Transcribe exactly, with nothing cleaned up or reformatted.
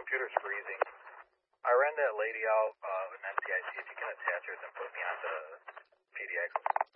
computer's freezing. I ran that lady out uh, with an N C I C. If you can attach her, then put me on the P D X.